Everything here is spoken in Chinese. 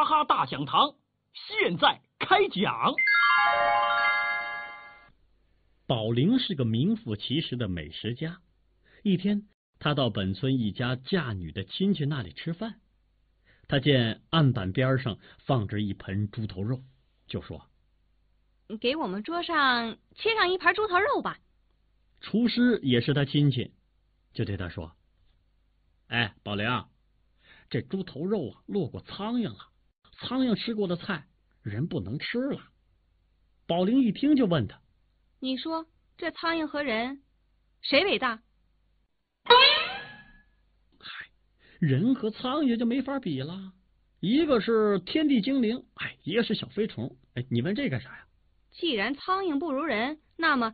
哈大讲堂现在开讲。 宝玲是个名副其实的美食家。一天，他到本村一家嫁女的亲戚那里吃饭，他见案板边上放着一盆猪头肉，就说：“ 给我们桌上切上一盘猪头肉吧。” 厨师也是他亲戚，就对他说：“哎，宝玲，这猪头肉啊落过苍蝇了，苍蝇吃过的菜人不能吃了。”宝玲一听就问他：“ 你说这苍蝇和人谁伟大？” 人和苍蝇就没法比了，一个是天地精灵，一个是小飞虫。你问这干啥呀？ 既然苍蝇不如人，那么